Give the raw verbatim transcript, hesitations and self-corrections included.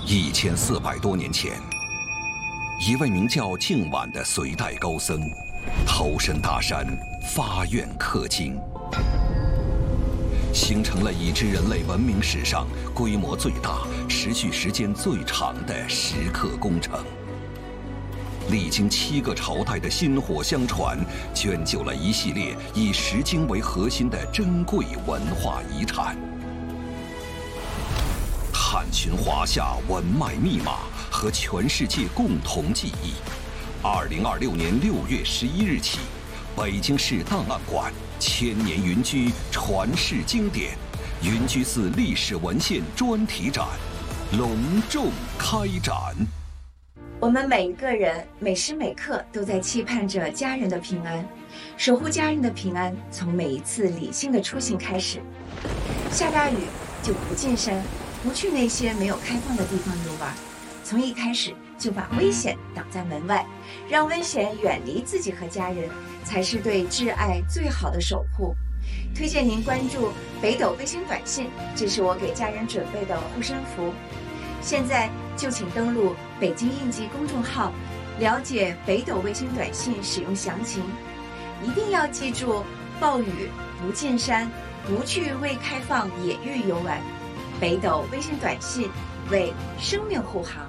一千四百多年前，一位名叫净晚的隋代高僧，投身大山，发愿刻经，形成了已知人类文明史上规模最大、持续时间最长的石刻工程。历经七个朝代的薪火相传，卷就了一系列以石经为核心的珍贵文化遗产。探寻华夏文脉密码和全世界共同记忆。二零二六年六月十一日起，北京市档案馆千年云居传世经典云居寺历史文献专题展隆重开展。 我们每一个人每时每刻都在期盼着家人的平安，守护家人的平安，从每一次理性的出行开始。下大雨就不进山，不去那些没有开放的地方游玩，从一开始就把危险挡在门外，让危险远离自己和家人，才是对挚爱最好的守护。推荐您关注北斗卫星短信，这是我给家人准备的护身符。现在就请登录北京应急公众号，了解北斗卫星短信使用详情。一定要记住，暴雨不进山，不去未开放野域游玩。北斗卫星短信为生命护航。